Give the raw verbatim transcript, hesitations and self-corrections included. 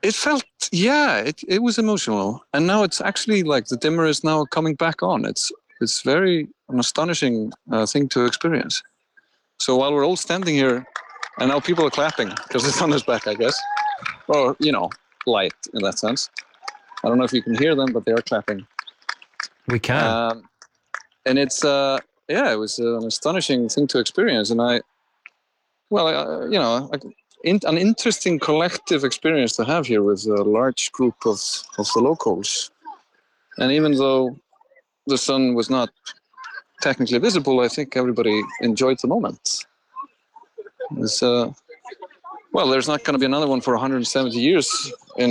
It felt, yeah, it, it was emotional. And now it's actually like the dimmer is now coming back on. It's it's very an astonishing uh, thing to experience. So while we're all standing here, and now people are clapping because the sun is back, I guess. Or, you know, light in that sense. I don't know if you can hear them, but they are clapping. We can. Um, and it's, uh, yeah, it was an astonishing thing to experience. And I, well, uh, you know, I, in, an interesting collective experience to have here with a large group of, of the locals. And even though the sun was not technically visible, I think everybody enjoyed the moment. It's, uh, well, there's not going to be another one for one hundred seventy years in